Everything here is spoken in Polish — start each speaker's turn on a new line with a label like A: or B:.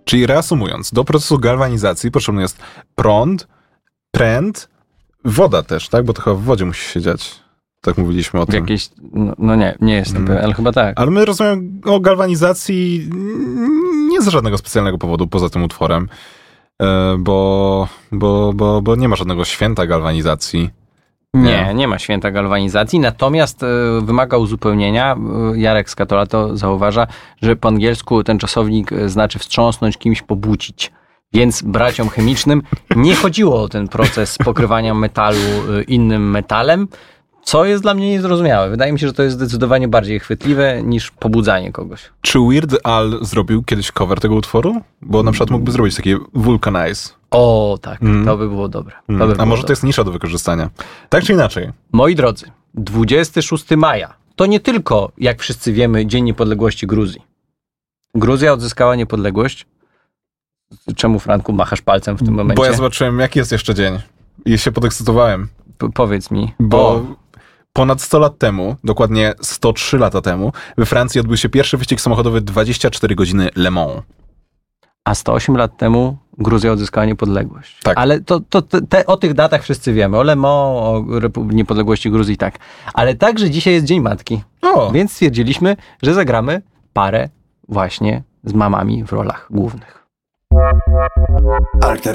A: Czyli reasumując, do procesu galwanizacji potrzebny jest pręd, woda też, tak? Bo to chyba w wodzie musi się dziać. Tak mówiliśmy o tym.
B: Nie jestem pewien, ale chyba tak.
A: Ale my rozmawiamy o galwanizacji nie z żadnego specjalnego powodu poza tym utworem, bo nie ma żadnego święta galwanizacji.
B: Nie ma święta galwanizacji, natomiast wymaga uzupełnienia. Jarek Skatola to zauważa, że po angielsku ten czasownik znaczy wstrząsnąć, kimś pobudzić. Więc braciom chemicznym nie chodziło o ten proces pokrywania metalu innym metalem, co jest dla mnie niezrozumiałe. Wydaje mi się, że to jest zdecydowanie bardziej chwytliwe niż pobudzanie kogoś.
A: Czy Weird Al zrobił kiedyś cover tego utworu? Bo na przykład mógłby zrobić taki Vulcanize.
B: O, tak. To by było dobre.
A: A może to jest nisza do wykorzystania. Tak czy inaczej.
B: Moi drodzy, 26 maja to nie tylko, jak wszyscy wiemy, Dzień Niepodległości Gruzji. Gruzja odzyskała niepodległość. Czemu, Franku, machasz palcem w tym momencie?
A: Bo ja zobaczyłem, jaki jest jeszcze dzień. I się podekscytowałem.
B: Powiedz mi.
A: Bo ponad 100 lat temu, dokładnie 103 lata temu, we Francji odbył się pierwszy wyścig samochodowy 24 godziny Le Mans.
B: A 108 lat temu Gruzja odzyskała niepodległość.
A: Tak.
B: Ale o tych datach wszyscy wiemy. O Le Mans, o niepodległości Gruzji, tak. Ale także dzisiaj jest Dzień Matki. Więc stwierdziliśmy, że zagramy parę właśnie z mamami w rolach głównych.
C: Alter